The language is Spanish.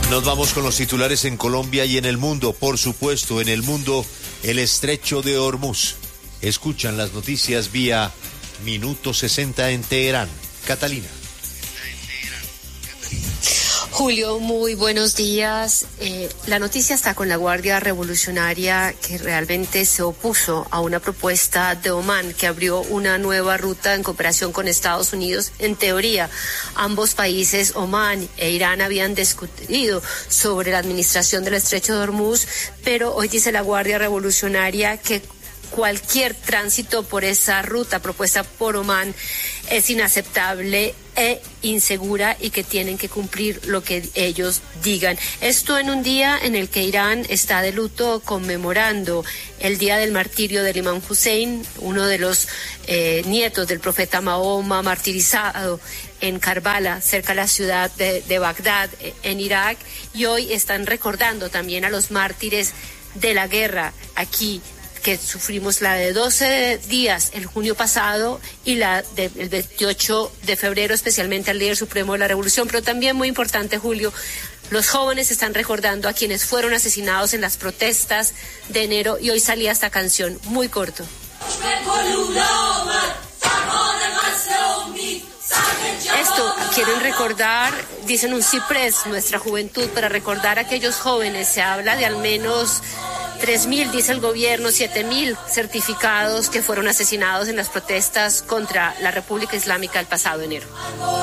Nos vamos con los titulares en Colombia y en el mundo. Por supuesto, en el mundo, el estrecho de Hormuz. Escuchan las noticias vía Minuto 60 en Teherán. Catalina. Julio, muy buenos días. La noticia está con la Guardia Revolucionaria, que realmente se opuso a una propuesta de Omán que abrió una nueva ruta en cooperación con Estados Unidos. En teoría, ambos países, Omán e Irán, habían discutido sobre la administración del estrecho de Hormuz, pero hoy dice la Guardia Revolucionaria que cualquier tránsito por esa ruta propuesta por Omán es inaceptable e insegura y que tienen que cumplir lo que ellos digan. Esto en un día en el que Irán está de luto conmemorando el día del martirio del Imam Hussein, uno de los nietos del profeta Mahoma, martirizado en Karbala, cerca de la ciudad de Bagdad, en Irak, y hoy están recordando también a los mártires de la guerra aquí, que sufrimos la de 12 días el junio pasado y la del 28 de febrero, especialmente al líder supremo de la revolución, pero también muy importante, Julio, los jóvenes están recordando a quienes fueron asesinados en las protestas de enero, y hoy salía esta canción, muy corto. Esto quieren recordar, dicen un ciprés, nuestra juventud, para recordar a aquellos jóvenes. Se habla de al menos 3.000, dice el gobierno, 7.000 certificados que fueron asesinados en las protestas contra la República Islámica el pasado enero.